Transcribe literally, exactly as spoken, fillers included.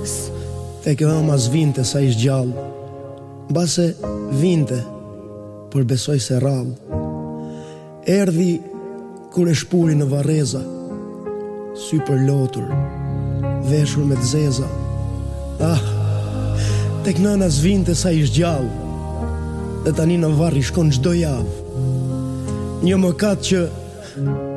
Tek e ëma zvinte sa ish gjallë, mbase vinte, por besoj se rallë. Erdhi kur e shpuri në varreza, sy për lotur, veshur me të zeza. Ah, tek nëna zvinte sa ish gjallë, dhe tani në varr i shkon çdo javë. Një mëkat që